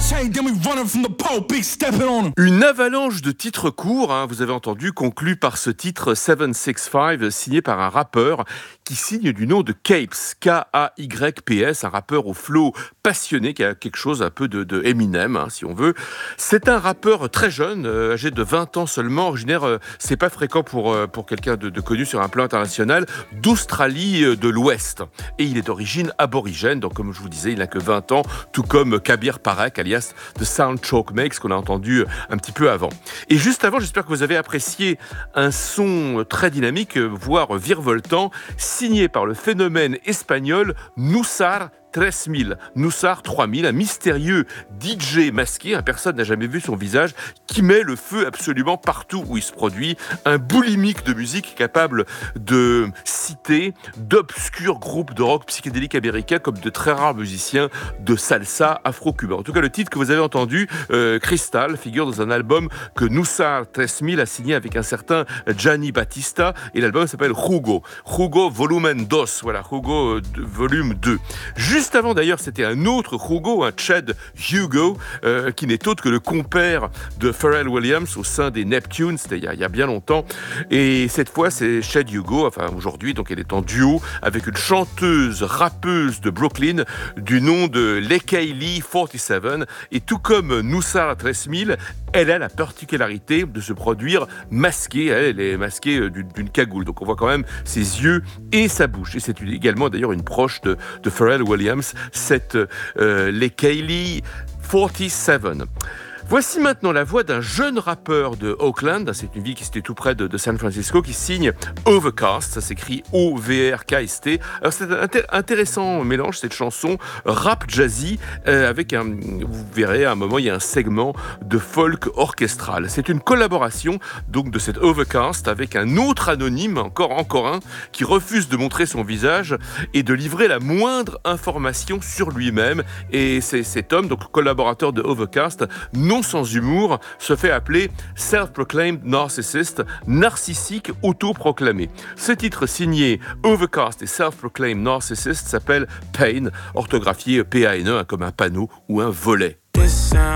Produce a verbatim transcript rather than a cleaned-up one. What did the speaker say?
Une avalanche de titres courts, hein, vous avez entendu, conclu par ce titre sept six cinq, signé par un rappeur qui signe du nom de Capes, K A Y P S, un rappeur au flow passionné, qui a quelque chose un peu de, de Eminem, hein, si on veut. C'est un rappeur très jeune, euh, âgé de vingt ans seulement, originaire, euh, c'est pas fréquent pour, euh, pour quelqu'un de, de connu sur un plan international, d'Australie euh, de l'Ouest. Et il est d'origine aborigène, donc comme je vous disais, il n'a que vingt ans, tout comme Kabir Parek, alias The Sound Choke Makes, qu'on a entendu un petit peu avant. Et juste avant, j'espère que vous avez apprécié un son très dynamique, voire virevoltant, signé par le phénomène espagnol Nusar trois mille, Nusar trois mille, un mystérieux D J masqué, un personne n'a jamais vu son visage, qui met le feu absolument partout où il se produit, un boulimique de musique capable de citer d'obscurs groupes de rock psychédélique américains comme de très rares musiciens de salsa afro-cubain. En tout cas, le titre que vous avez entendu, euh, Crystal, figure dans un album que Nusar trois mille a signé avec un certain Gianni Battista, et l'album s'appelle Jugo, Jugo Volumen deux, voilà, Jugo euh, volume deux. Juste avant d'ailleurs, c'était un autre Jugo, un Chad Hugo, euh, qui n'est autre que le compère de Pharrell Williams au sein des Neptunes, c'était il y a, il y a bien longtemps. Et cette fois, c'est Chad Hugo, enfin aujourd'hui, donc elle est en duo avec une chanteuse, rappeuse de Brooklyn du nom de Leikaylee quarante-sept. Et tout comme Nusar trois mille, elle a la particularité de se produire masquée. Elle est masquée d'une, d'une cagoule, donc on voit quand même ses yeux et sa bouche. Et c'est également d'ailleurs une proche de, de Pharrell Williams, cette euh, Leikaylee quarante-sept. Voici maintenant la voix d'un jeune rappeur de Oakland, c'est une ville qui était tout près de, de San Francisco, qui signe Overcast, ça s'écrit O V R K S T. Alors c'est un intér- intéressant mélange, cette chanson rap jazzy, euh, avec un, vous verrez à un moment, il y a un segment de folk orchestral. C'est une collaboration donc de cette Overcast avec un autre anonyme, encore, encore un, qui refuse de montrer son visage et de livrer la moindre information sur lui-même. Et c'est cet homme, donc collaborateur de Overcast, non sans humour, se fait appeler Self-Proclaimed Narcissist, narcissique autoproclamé. Ce titre signé Overcast et Self-Proclaimed Narcissist s'appelle Pain, orthographié P A N E, comme un panneau ou un volet.